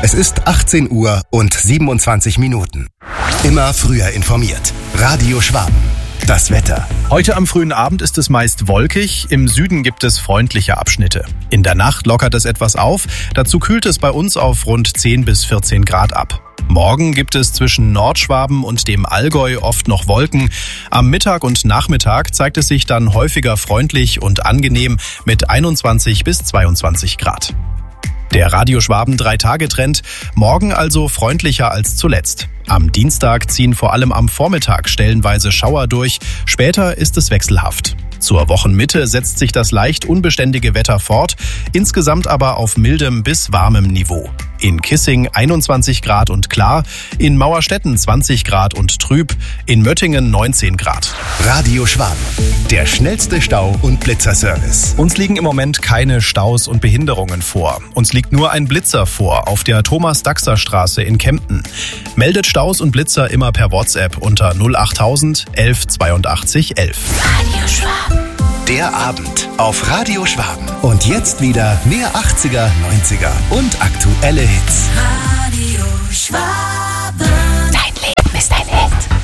Es ist 18 Uhr und 27 Minuten. Immer früher informiert. Radio Schwaben. Das Wetter. Heute am frühen Abend ist es meist wolkig, im Süden gibt es freundliche Abschnitte. In der Nacht lockert es etwas auf, dazu kühlt es bei uns auf rund 10 bis 14 Grad ab. Morgen gibt es zwischen Nordschwaben und dem Allgäu oft noch Wolken. Am Mittag und Nachmittag zeigt es sich dann häufiger freundlich und angenehm mit 21 bis 22 Grad. Der Radio Schwaben 3-Tage-Trend, morgen also freundlicher als zuletzt. Am Dienstag ziehen vor allem am Vormittag stellenweise Schauer durch, später ist es wechselhaft. Zur Wochenmitte setzt sich das leicht unbeständige Wetter fort, insgesamt aber auf mildem bis warmem Niveau. In Kissing 21 Grad und klar, in Mauerstetten 20 Grad und trüb, in Möttingen 19 Grad. Radio Schwaben, der schnellste Stau- und Blitzerservice. Uns liegen im Moment keine Staus und Behinderungen vor. Uns liegt nur ein Blitzer vor auf der Thomas-Daxer-Straße in Kempten. Meldet Staus und Blitzer immer per WhatsApp unter 08000 11 82 11. Radio Schwaben. Der Abend auf Radio Schwaben. Und jetzt wieder mehr 80er, 90er und aktuelle Hits. Radio Schwaben. Dein Leben ist ein Hit.